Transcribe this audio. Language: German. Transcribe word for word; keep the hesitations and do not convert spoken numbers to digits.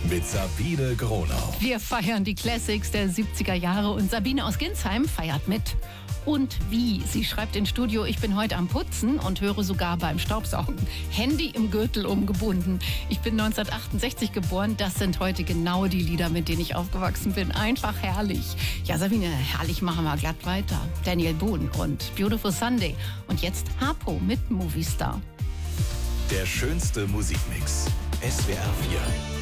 mit Sabine Gronau. Wir feiern die Classics der siebziger Jahre und Sabine aus Ginsheim feiert mit. Und wie? Sie schreibt ins Studio, ich bin heute am Putzen und höre sogar beim Staubsaugen. Handy im Gürtel umgebunden. Ich bin neunzehnhundertachtundsechzig geboren. Das sind heute genau die Lieder, mit denen ich aufgewachsen bin. Einfach herrlich. Ja, Sabine, herrlich machen wir glatt weiter. Daniel Boone und Beautiful Sunday. Und jetzt Harpo mit Movie Star. Der schönste Musikmix. S W R vier.